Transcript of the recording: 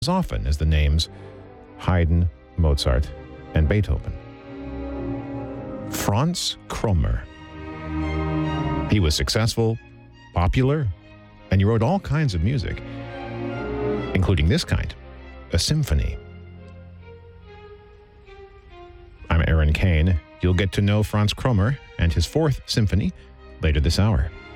as often as the names Haydn, Mozart, and Beethoven. Franz Krommer. He was successful, popular, and he wrote all kinds of music, including this kind, a symphony. I'm Aaron Kane. You'll get to know Franz Krommer and his Fourth Symphony later this hour.